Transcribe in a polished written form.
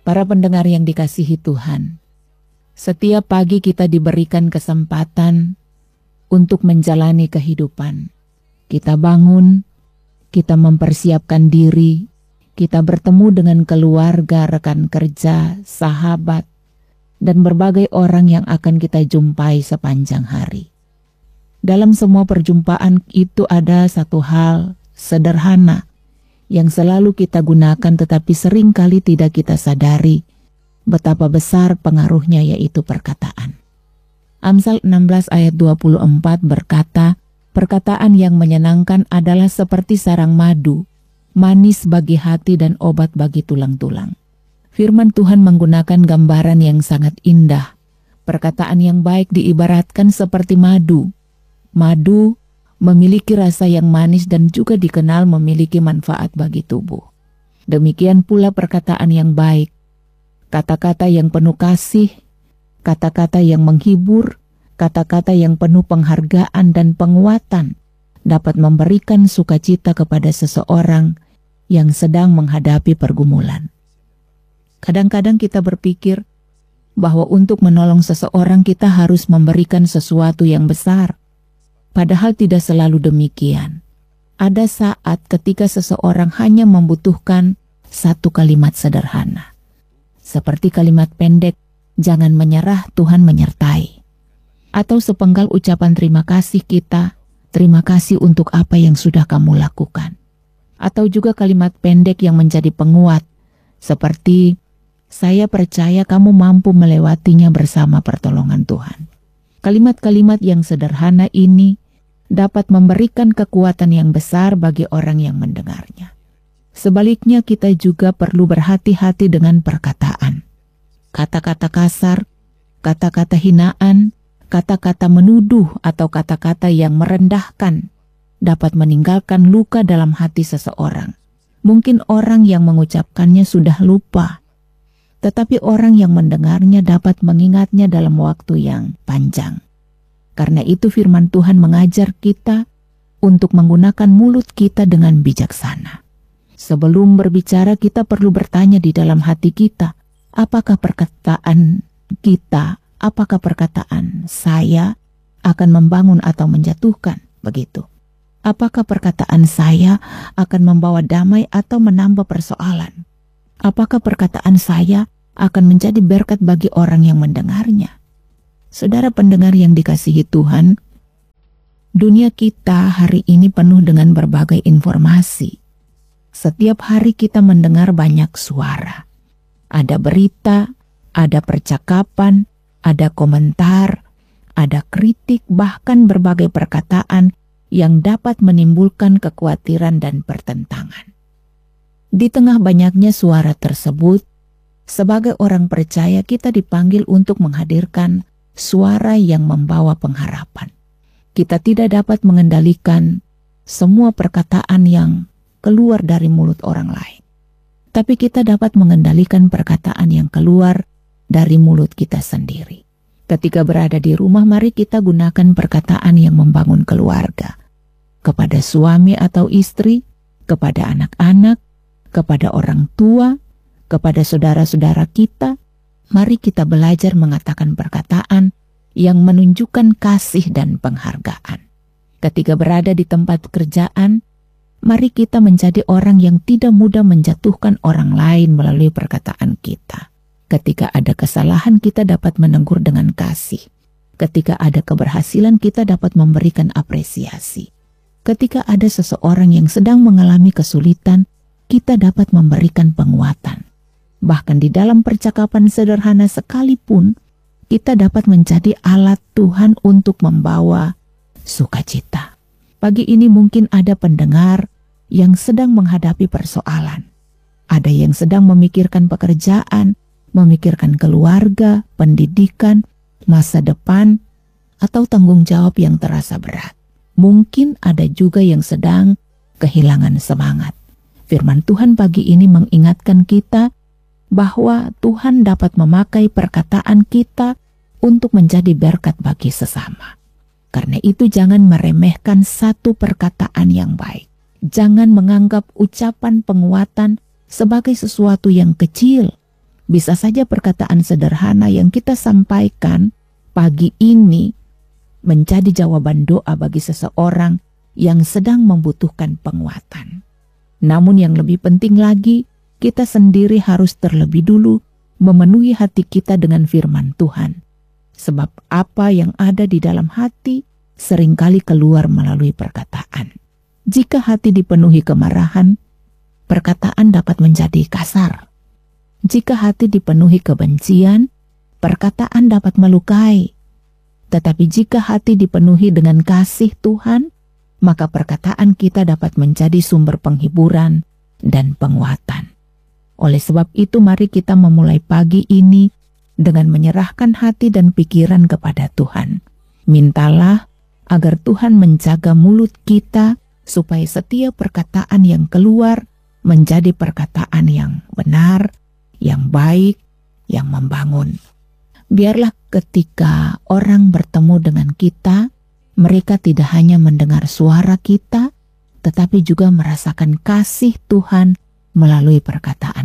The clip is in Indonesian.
Para pendengar yang dikasihi Tuhan, setiap pagi kita diberikan kesempatan untuk menjalani kehidupan. Kita bangun, kita mempersiapkan diri, kita bertemu dengan keluarga, rekan kerja, sahabat, dan berbagai orang yang akan kita jumpai sepanjang hari. Dalam semua perjumpaan itu ada satu hal sederhana yang selalu kita gunakan tetapi seringkali tidak kita sadari betapa besar pengaruhnya, yaitu perkataan. Amsal 16 ayat 24 berkata, perkataan yang menyenangkan adalah seperti sarang madu, manis bagi hati dan obat bagi tulang-tulang. Firman Tuhan menggunakan gambaran yang sangat indah. Perkataan yang baik diibaratkan seperti madu. Madu memiliki rasa yang manis dan juga dikenal memiliki manfaat bagi tubuh. Demikian pula perkataan yang baik, kata-kata yang penuh kasih, kata-kata yang menghibur, kata-kata yang penuh penghargaan dan penguatan dapat memberikan sukacita kepada seseorang yang sedang menghadapi pergumulan. Kadang-kadang kita berpikir bahwa untuk menolong seseorang kita harus memberikan sesuatu yang besar. Padahal tidak selalu demikian. Ada saat ketika seseorang hanya membutuhkan satu kalimat sederhana. Seperti kalimat pendek, jangan menyerah, Tuhan menyertai. Atau sepenggal ucapan terima kasih kita, terima kasih untuk apa yang sudah kamu lakukan. Atau juga kalimat pendek yang menjadi penguat, seperti saya percaya kamu mampu melewatinya bersama pertolongan Tuhan. Kalimat-kalimat yang sederhana ini dapat memberikan kekuatan yang besar bagi orang yang mendengarnya. Sebaliknya kita juga perlu berhati-hati dengan perkataan. Kata-kata kasar, kata-kata hinaan, kata-kata menuduh atau kata-kata yang merendahkan dapat meninggalkan luka dalam hati seseorang. Mungkin orang yang mengucapkannya sudah lupa, tetapi orang yang mendengarnya dapat mengingatnya dalam waktu yang panjang. Karena itu firman Tuhan mengajar kita untuk menggunakan mulut kita dengan bijaksana. Sebelum berbicara kita perlu bertanya di dalam hati kita, apakah perkataan kita, apakah perkataan saya akan membangun atau menjatuhkan, begitu. Apakah perkataan saya akan membawa damai atau menambah persoalan? Apakah perkataan saya akan menjadi berkat bagi orang yang mendengarnya? Saudara pendengar yang dikasihi Tuhan, dunia kita hari ini penuh dengan berbagai informasi. Setiap hari kita mendengar banyak suara. Ada berita, ada percakapan, ada komentar, ada kritik, bahkan berbagai perkataan yang dapat menimbulkan kekhawatiran dan pertentangan. Di tengah banyaknya suara tersebut, sebagai orang percaya kita dipanggil untuk menghadirkan suara yang membawa pengharapan. Kita tidak dapat mengendalikan semua perkataan yang keluar dari mulut orang lain. Tapi kita dapat mengendalikan perkataan yang keluar dari mulut kita sendiri. Ketika berada di rumah, mari kita gunakan perkataan yang membangun keluarga. Kepada suami atau istri, kepada anak-anak, kepada orang tua, kepada saudara-saudara kita, mari kita belajar mengatakan perkataan yang menunjukkan kasih dan penghargaan. Ketika berada di tempat kerjaan, mari kita menjadi orang yang tidak mudah menjatuhkan orang lain melalui perkataan kita. Ketika ada kesalahan, kita dapat menegur dengan kasih. Ketika ada keberhasilan, kita dapat memberikan apresiasi. Ketika ada seseorang yang sedang mengalami kesulitan, kita dapat memberikan penguatan. Bahkan di dalam percakapan sederhana sekalipun, kita dapat menjadi alat Tuhan untuk membawa sukacita. Pagi ini mungkin ada pendengar yang sedang menghadapi persoalan. Ada yang sedang memikirkan pekerjaan, memikirkan keluarga, pendidikan, masa depan, atau tanggung jawab yang terasa berat. Mungkin ada juga yang sedang kehilangan semangat. Firman Tuhan pagi ini mengingatkan kita bahwa Tuhan dapat memakai perkataan kita untuk menjadi berkat bagi sesama. Karena itu jangan meremehkan satu perkataan yang baik. Jangan menganggap ucapan penguatan sebagai sesuatu yang kecil. Bisa saja perkataan sederhana yang kita sampaikan pagi ini menjadi jawaban doa bagi seseorang yang sedang membutuhkan penguatan. Namun yang lebih penting lagi, kita sendiri harus terlebih dulu memenuhi hati kita dengan firman Tuhan. Sebab apa yang ada di dalam hati seringkali keluar melalui perkataan. Jika hati dipenuhi kemarahan, perkataan dapat menjadi kasar. Jika hati dipenuhi kebencian, perkataan dapat melukai. Tetapi jika hati dipenuhi dengan kasih Tuhan, maka perkataan kita dapat menjadi sumber penghiburan dan penguatan. Oleh sebab itu, mari kita memulai pagi ini dengan menyerahkan hati dan pikiran kepada Tuhan. Mintalah agar Tuhan menjaga mulut kita supaya setiap perkataan yang keluar menjadi perkataan yang benar, yang baik, yang membangun. Biarlah ketika orang bertemu dengan kita, mereka tidak hanya mendengar suara kita, tetapi juga merasakan kasih Tuhan melalui perkataan